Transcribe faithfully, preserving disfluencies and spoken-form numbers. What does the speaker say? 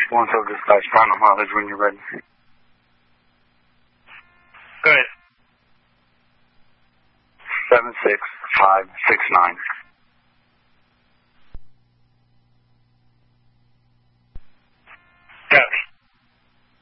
One so dispatch, final mileage when you're ready. Go ahead. seven six five six nine.